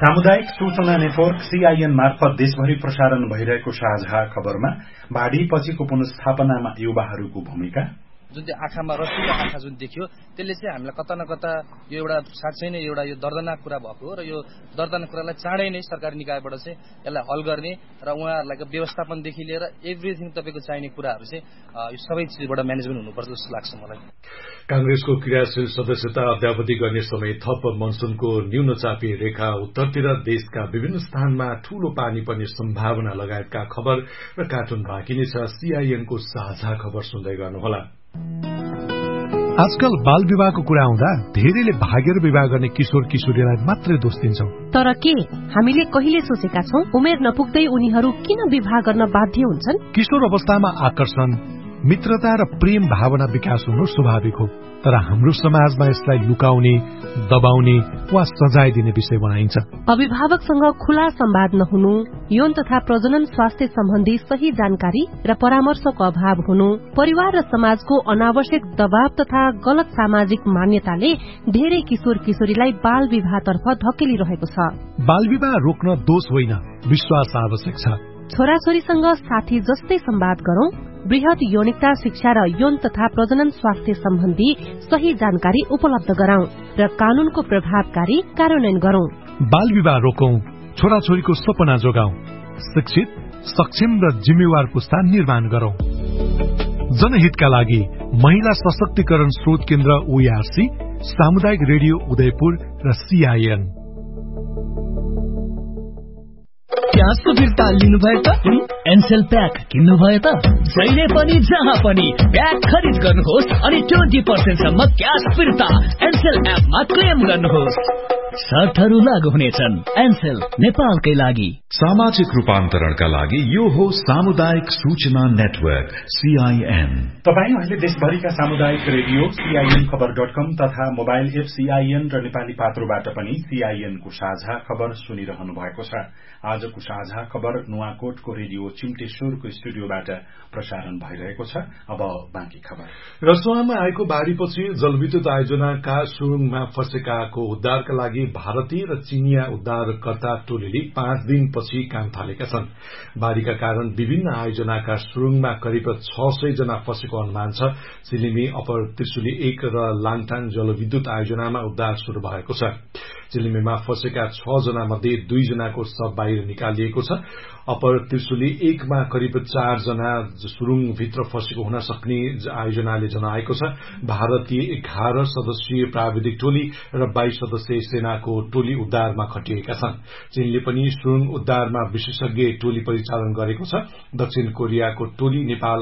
सामुदायिक सूचना network CIN मार्फत देशभरि प्रसारण भइरहेको साझा खबरमा बाढ़ी पछिको पुनर्स्थापनामा युवाहरूको भूमिका, जुन चाहिँ आँखामा रसिलो आँखा जुन देखियो त्यसले चाहिँ हामीलाई कता न कता यो एउटा साँच्चै नै एउटा यो दर्दनाक कुरा भएको हो र यो दर्दनाक कुरालाई चाँडै नै सरकारी निकायबाट चाहिँ यसलाई हल गर्ने र उहाँहरूलाई व्यवस्थापनदेखि लिएर एभ्रिथिङ तपाईँको चाहिने कुराहरू चाहिँ यो सबै चिजबाट म्यानेजमेन्ट हुनुपर्छ जस्तो लाग्छ मलाई। कांग्रेसको क्रियाशील सदस्यता अद्यावधि गर्ने समय थप, मनसूनको न्यूनचापी रेखा उत्तरतिर देशका विभिन्न स्थानमा ठूलो पानी पर्ने सम्भावना लगायतका खबर र कार्टुन बाँकी नै छ। सीआईएनको साझा खबर सुन्दै गर्नुहोला। आजकल बाल विवाहको कुरा आउँदा धेरैले भागेर विवाह गर्ने किशोर किशोरीलाई मात्रै दोष दिन्छौं। तर के हामीले कहिले सोचेका छौं उमेर नपुग्दै उनीहरू किन विवाह गर्न बाध्य हुन्छन्? किशोर अवस्थामा आकर्षण, मित्रता र प्रेम भावना विकास हुनु स्वाभाविक हो, तर हाम्रो समाजमा यसलाई लुकाउने, दबाउने वा सजाय दिने विषय बनाइन्छ। अभिभावकसँग खुला संवाद नहुनु, यौन तथा प्रजनन स्वास्थ्य सम्बन्धी सही जानकारी र परामर्शको अभाव हुनु, परिवार र समाजको अनावश्यक दबाव तथा गलत सामाजिक मान्यताले धेरै किशोर किशोरीलाई बाल विवाहतर्फ धकेलिरहेको छ। बाल विवाह रोक्न दोष होइन, विश्वास आवश्यक छ। छोराछोरीसँग साथी जस्तै संवाद गरौं, वृहत यौनिकता शिक्षा र यौन तथा प्रजनन स्वास्थ्य सम्बन्धी सही जानकारी उपलब्ध गराउँ र कानूनको प्रभावकारी कार्यान्वयन गरौं। बाल विवाह रोकौं, छोराछोरीको सपना जोगाउँ, शिक्षित, सक्षम र जिम्मेवार पुस्ता निर्माण गरौं। जनहितका लागि महिला सशक्तिकरण स्रोत केन्द्र ओआरसी, सामुदायिक रेडियो उदयपुर र सीआईएन। प्याजको फिर्ता लिनुभयो त? एनसेल प्याक किन्नुभयो त? जहिले पनि जहाँ पनि प्याक खरिद गर्नुहोस् अनि 20% सम्म क्याश फिर्ता एनसेल एपमा क्लेम गर्नुहोस्। शर्तहरू लागू हुनेछन्। एनसेल, नेपालकै लागि। सामाजिक रूपान्तरणका लागि यो हो सामुदायिक सूचना नेटवर्क सीआईएन। तपाईं अहिले देशभरिका सामुदायिक रेडियो सीआईएन खबर.com तथा मोबाइल एप सीआईएन र नेपाली पात्रोबाट पनि सीआईएन को साझा खबर सुनिरहनु भएको छ। आजको साझा खबर नुवाकोटको रेडियो चिम्टेश्वरको स्टुडियोबाट प्रसारण भइरहेको छ। अब बाँकी खबर। रसुवामा आएको बाढ़ीपछि जलविद्युत आयोजनाका सुरुङमा फँसेकाको उद्धारका लागि भारतीय र चीनिया उद्धारकर्ता टोलीले 5 दिनपछि काम थालेका छन्। बाढ़ीका कारण विभिन्न आयोजनाका सुरुङमा करिब 600 जना फँसेको अनुमान छ। चिलिमी, अपर त्रिशुली 1 र लाङटाङ जलविद्युत आयोजनामा उद्धार शुरू भएको छ। चिलिमीमा फँसेका 6 जना मध्ये 2 जनाको शव बाहिर निकालिएको छ। अपर त्रिशुली 1 मा करिब 4 जना सुरुङभित्र फँसेको हुन सक्ने आयोजनाले जनाएको छ। भारतीय 11 सदस्यीय प्राविधिक टोली र 22 सदस्यीय सेनाको टोली उद्धारमा खटिएका छन्। चीनले पनि सुरुङ उद्धारमा विशेषज्ञ टोली परिचालन गरेको छ। दक्षिण कोरियाको टोली नेपाल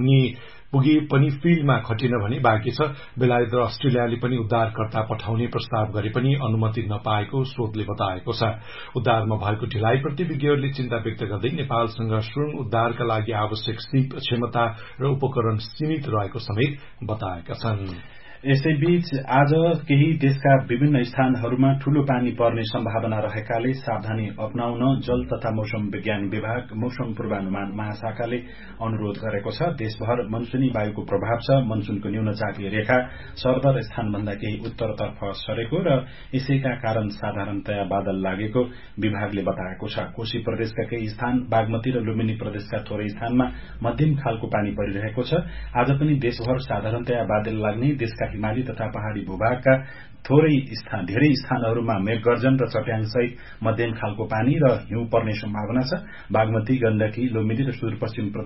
पुगे पनि फिल्डमा खटिन भने बाँकी छ। बेलायत र अस्ट्रेलियाले पनि उद्धारकर्ता पठाउने प्रस्ताव गरे पनि अनुमति नपाएको स्रोतले बताएको छ। उद्धारमा भएको ढिलाइप्रति विज्ञहरूले चिन्ता व्यक्त गर्दै नेपालसँग सुरुङ उद्धारका लागि आवश्यक सीप, क्षमता र उपकरण सीमित रहेको समेत बताएका छन्। यसैबीच आज केही देशका विभिन्न स्थानहरूमा ठूलो पानी पर्ने सम्भावना रहेकाले सावधानी अपनाउन जल तथा मौसम विज्ञान विभाग मौसम पूर्वानुमान महाशाखाले अनुरोध गरेको छ। देशभर मनसूनी वायुको प्रभाव छ। मनसूनको न्यूनचापीय रेखा सर्वर स्थानभन्दा केही उत्तरतर्फ सरेको र यसैका कारण साधारणतया बादल लागेको विभागले बताएको छ। कोशी प्रदेशका केही स्थान, बागमती र लुम्बिनी प्रदेशका थोरै स्थानमा मध्यम खालको पानी परिरहेको छ। आज पनि देशभर साधारणतया बादल लाग्ने, देशका हिमाली तथा पहाड़ी भूभागका धेरै स्थानहरूमा मेघगर्जन र चट्याङसहित मध्यम खालको पानी र हिउँ पर्ने सम्भावना छ। बागमती, गण्डकी, लुम्बिनी र सुदूरपश्चिम